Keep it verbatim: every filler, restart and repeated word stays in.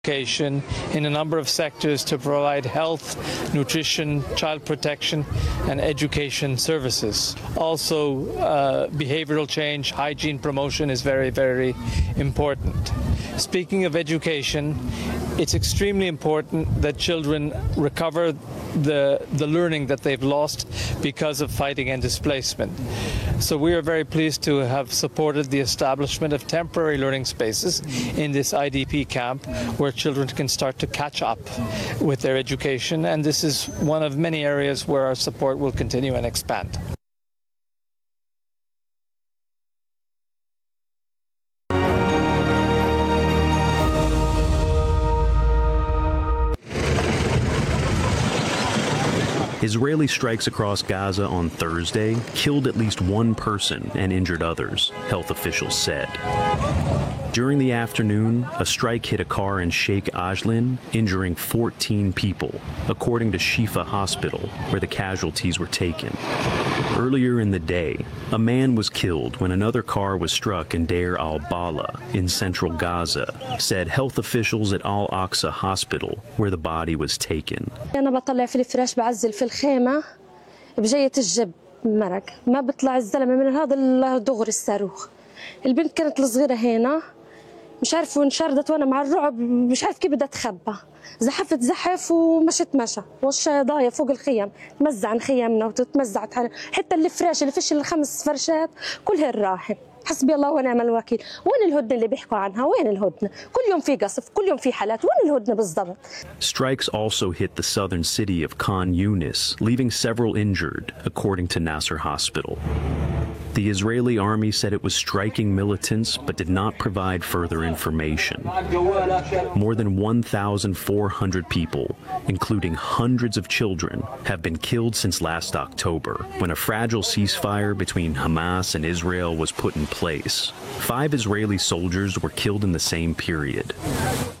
education in a number of sectors to provide health, nutrition, child protection, and education services. Also, uh, behavioral change, hygiene promotion is very, very important. Speaking of education, it's extremely important that children recover the, the learning that they've lost because of fighting and displacement. So we are very pleased to have supported the establishment of temporary learning spaces in this I D P camp where children can start to catch up with their education, and this is one of many areas where our support will continue and expand. Israeli strikes across Gaza on Thursday killed at least one person and injured others, health officials said. During the afternoon, a strike hit a car in Sheikh Ajlan, injuring fourteen people, according to Shifa Hospital, where the casualties were taken. Earlier in the day, a man was killed when another car was struck in Deir al-Bala in central Gaza, said health officials at Al-Aqsa Hospital, where the body was taken. أنا بطلع في الفراش بعزل في الخيمة بجية الجب مرق ما بطلع الزلمة من هذا دغري الصاروخ. البنت كانت الصغيرة هنا مش عارف وين شردت وانا مع الرعب مش عارف كيف بدها تخبى. زحفت زحف ومشت مشى والشيضايه فوق الخيم تمزع عن خيامنا وتتمزعت حتى الفراش اللي فيش الخمس فرشات كلها راحت. حسبي الله ونعم الوكيل. وين الهدنه اللي بيحكوا عنها؟ وين الهدنه؟ كل يوم في قصف، كل يوم في حالات، وين الهدنه بالضبط؟ Strikes also hit the southern city of Khan Yunis, leaving several injured, according to Nasser Hospital. The Israeli army said it was striking militants but did not provide further information. More than one thousand four hundred people, including hundreds of children, have been killed since last October, when a fragile ceasefire between Hamas and Israel was put in place. Five Israeli soldiers were killed in the same period.